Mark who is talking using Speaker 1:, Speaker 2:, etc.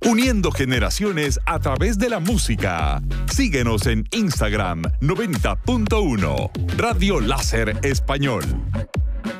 Speaker 1: Uniendo generaciones a través de la música. Síguenos en Instagram 90.1 Radio Láser Español.